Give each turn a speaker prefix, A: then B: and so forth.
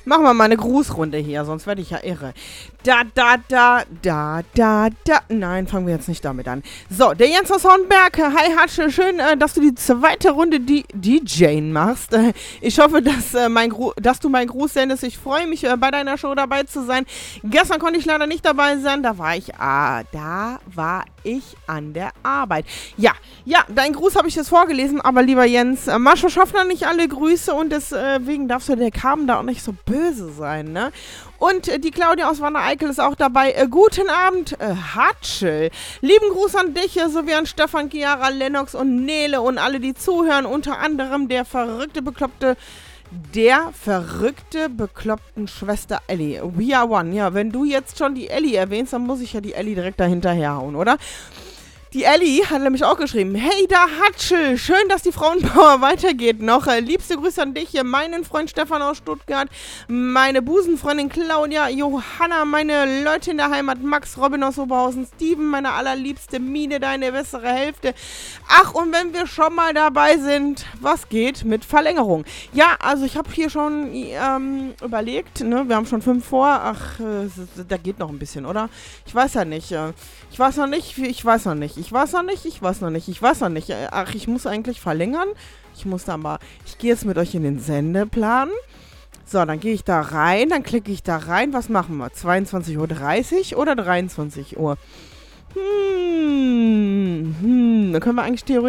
A: Machen wir mal eine Grußrunde hier, sonst werde ich ja irre. Nein, fangen wir jetzt nicht damit an. So, der Jens aus Hornberg. Hi, Hatsche. Schön, dass du die zweite Runde DJing machst. Ich hoffe, dass du meinen Gruß sendest. Ich freue mich, bei deiner Show dabei zu sein. Gestern konnte ich leider nicht dabei sein. Da war ich an der Arbeit. Ja, deinen Gruß habe ich jetzt vorgelesen, aber lieber Jens, Mascha Schaffner nicht alle Grüße und deswegen darfst du der Carmen da auch nicht so böse sein, ne? Und die Claudia aus Wanne-Eickel ist auch dabei. Guten Abend, Hatschel. Lieben Gruß an dich, sowie an Stefan, Chiara, Lennox und Nele und alle, die zuhören. Unter anderem der verrückte, bekloppten Schwester Ellie. We are one. Ja, wenn du jetzt schon die Ellie erwähnst, dann muss ich ja die Ellie direkt dahinterher hauen, oder? Die Ellie hat nämlich auch geschrieben, hey da Hatschel, schön, dass die Frauenpower weitergeht noch. Liebste Grüße an dich, meinen Freund Stefan aus Stuttgart, meine Busenfreundin Claudia, Johanna, meine Leute in der Heimat, Max, Robin aus Oberhausen, Steven, meine allerliebste Mine, deine bessere Hälfte. Ach, und wenn wir schon mal dabei sind, was geht mit Verlängerung? Ja, also ich habe hier schon überlegt, ne, wir haben schon 5 vor, ach, da geht noch ein bisschen, oder? Ich weiß ja nicht, Ach, ich muss eigentlich verlängern. Ich gehe jetzt mit euch in den Sendeplan. So, dann gehe ich da rein, dann klicke ich da rein. Was machen wir? 22:30 Uhr oder 23 Uhr? Dann können wir eigentlich theoretisch